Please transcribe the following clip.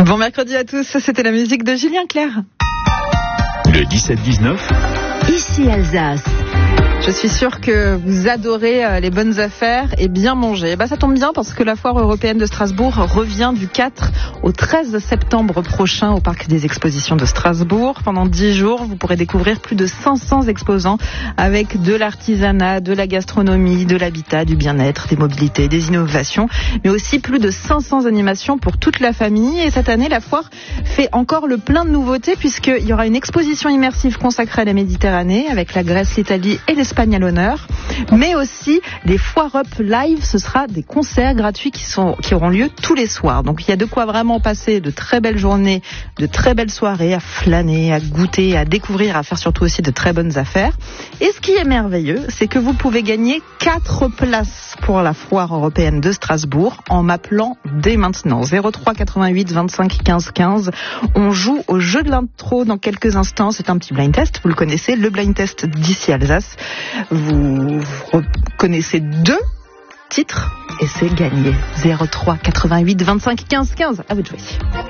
Bon mercredi à tous, c'était la musique de Julien Clerc. Le 17-19. Ici Alsace. Je suis sûre que vous adorez les bonnes affaires et bien manger. Ça tombe bien parce que la foire européenne de Strasbourg revient du 4 au 13 septembre prochain au Parc des Expositions de Strasbourg. Pendant 10 jours, vous pourrez découvrir plus de 500 exposants avec de l'artisanat, de la gastronomie, de l'habitat, du bien-être, des mobilités, des innovations, mais aussi plus de 500 animations pour toute la famille. Et cette année, la foire fait encore le plein de nouveautés puisqu'il y aura une exposition immersive consacrée à la Méditerranée avec la Grèce, l'Italie et l'Espagne à l'honneur, mais aussi des Foire Up Live. Ce sera des concerts gratuits qui auront lieu tous les soirs. Donc il y a de quoi vraiment passer de très belles journées, de très belles soirées, à flâner, à goûter, à découvrir, à faire surtout aussi de très bonnes affaires. Et ce qui est merveilleux, c'est que vous pouvez gagner 4 places pour la foire européenne de Strasbourg en m'appelant dès maintenant. 03 88 25 15 15. On joue au jeu de l'intro dans quelques instants. C'est un petit blind test, vous le connaissez, le blind test d'ici Alsace. Vous reconnaissez 2 titres et c'est gagné. 03 88 25 15 15. À vous de jouer.